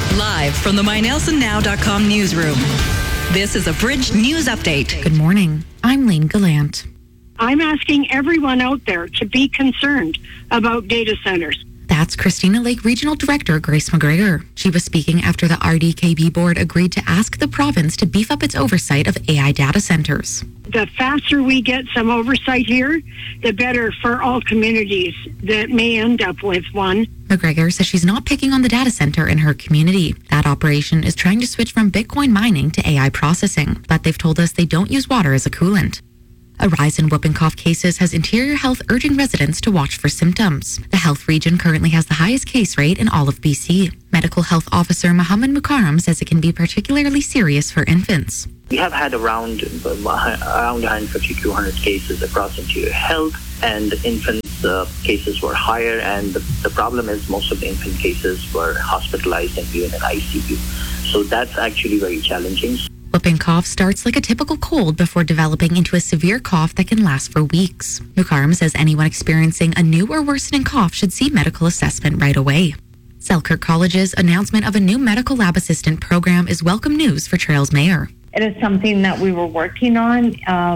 Live from the MyNelsonNow.com newsroom. This is a Bridge News Update. Good morning. I'm Lane Gallant. I'm asking everyone out there to be concerned about data centers. That's Christina Lake Regional Director Grace McGregor. She was speaking after the RDKB board agreed to ask the province to beef up its oversight of AI data centers. The faster we get some oversight here, the better for all communities that may end up with one. McGregor says she's not picking on the data center in her community. That operation is trying to switch from Bitcoin mining to AI processing, but they've told us they don't use water as a coolant. A rise in whooping cough cases has Interior Health urging residents to watch for symptoms. The health region currently has the highest case rate in all of BC. Medical Health Officer Mohammed Mukarram says it can be particularly serious for infants. We have had around 150 to 200 cases across Interior Health, and infants' cases were higher, and the problem is most of the infant cases were hospitalized and even in ICU. So that's actually very challenging. Whooping cough starts like a typical cold before developing into a severe cough that can last for weeks. Mukarram says anyone experiencing a new or worsening cough should see medical assessment right away. Selkirk College's announcement of a new medical lab assistant program is welcome news for Trails Mayor. It is something that we were working on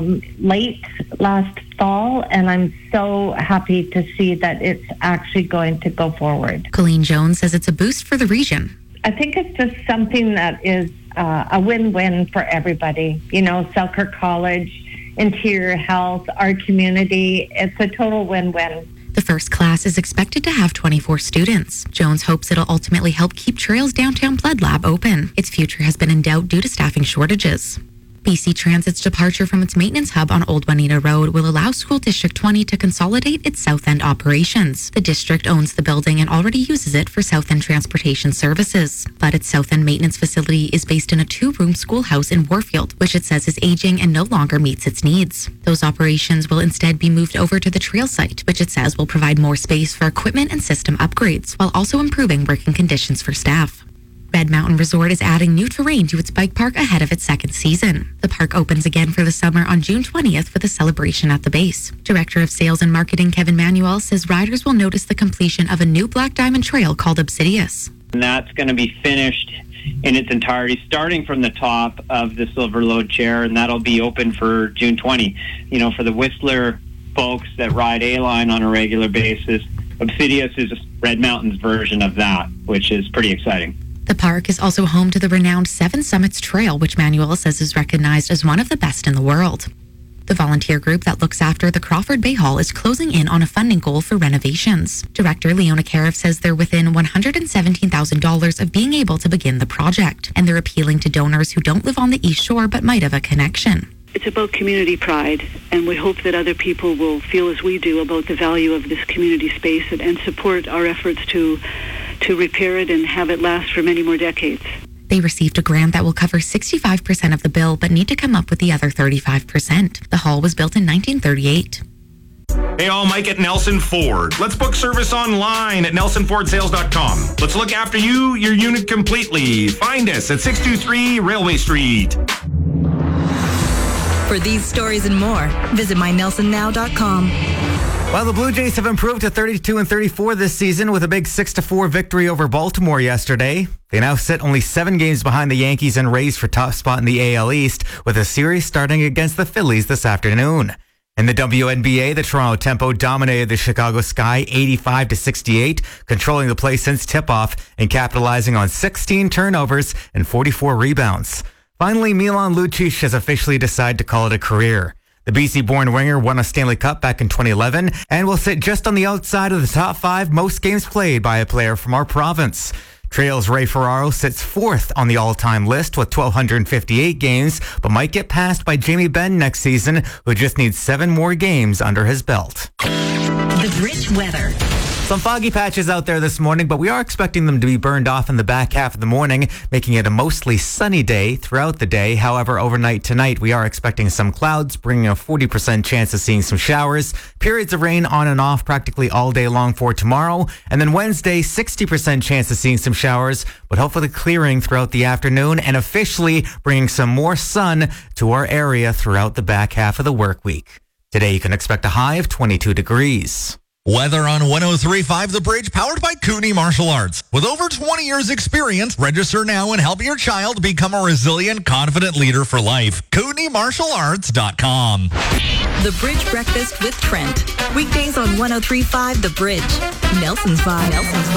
late last fall, and I'm so happy to see that it's actually going to go forward. Colleen Jones says it's a boost for the region. I think it's just something that is a win-win for everybody. You know, Selkirk College, Interior Health, our community, it's a total win-win. The first class is expected to have 24 students. Jones hopes it'll ultimately help keep Trails Downtown Blood Lab open. Its future has been in doubt due to staffing shortages. BC Transit's departure from its maintenance hub on Old Juanita Road will allow School District 20 to consolidate its South End operations. The district owns the building and already uses it for South End transportation services. But its South End maintenance facility is based in a 2-room schoolhouse in Warfield, which it says is aging and no longer meets its needs. Those operations will instead be moved over to the trail site, which it says will provide more space for equipment and system upgrades, while also improving working conditions for staff. Red Mountain Resort is adding new terrain to its bike park ahead of its second season. The park opens again for the summer on June 20th with a celebration at the base. Director of Sales and Marketing Kevin Manuel says riders will notice the completion of a new Black Diamond Trail called Obsidious. And that's going to be finished in its entirety, starting from the top of the Silver Load Chair, and that'll be open for June 20. You know, for the Whistler folks that ride A-Line on a regular basis, Obsidious is Red Mountain's version of that, which is pretty exciting. The park is also home to the renowned Seven Summits Trail, which Manuel says is recognized as one of the best in the world. The volunteer group that looks after the Crawford Bay Hall is closing in on a funding goal for renovations. Director Leona Cariff says they're within $117,000 of being able to begin the project, and they're appealing to donors who don't live on the East Shore but might have a connection. It's about community pride, and we hope that other people will feel as we do about the value of this community space and support our efforts to repair it and have it last for many more decades. They received a grant that will cover 65% of the bill, but need to come up with the other 35%. The hall was built in 1938. Hey all, Mike at Nelson Ford. Let's book service online at nelsonfordsales.com. Let's look after you, your unit completely. Find us at 623 Railway Street. For these stories and more, visit MyNelsonNow.com. Well, the Blue Jays have improved to 32-34 this season with a big 6-4 victory over Baltimore yesterday. They now sit only 7 games behind the Yankees and Rays for top spot in the AL East, with a series starting against the Phillies this afternoon. In the WNBA, the Toronto Tempo dominated the Chicago Sky 85-68, controlling the play since tip-off and capitalizing on 16 turnovers and 44 rebounds. Finally, Milan Lucic has officially decided to call it a career. The BC-born winger won a Stanley Cup back in 2011 and will sit just on the outside of the top 5 most games played by a player from our province. Trails' Ray Ferraro sits 4th on the all-time list with 1,258 games, but might get passed by Jamie Benn next season, who just needs 7 more games under his belt. The Bridge weather. Some foggy patches out there this morning, but we are expecting them to be burned off in the back half of the morning, making it a mostly sunny day throughout the day. However, overnight tonight, we are expecting some clouds, bringing a 40% chance of seeing some showers. Periods of rain on and off practically all day long for tomorrow. And then Wednesday, 60% chance of seeing some showers, but hopefully clearing throughout the afternoon and officially bringing some more sun to our area throughout the back half of the work week. Today, you can expect a high of 22 degrees. Weather on 103.5 The Bridge, powered by Kootenai Martial Arts. With over 20 years experience, register now and help your child become a resilient, confident leader for life. KootenaiMartialArts.com. The Bridge Breakfast with Trent. Weekdays on 103.5 The Bridge. Nelson's Vibe.